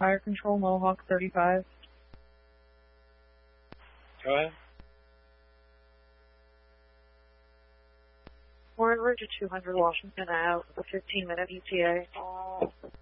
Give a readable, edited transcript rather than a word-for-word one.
Fire Control, Mohawk 35. Go ahead. We're en route to 200 Washington out with a 15-minute ETA.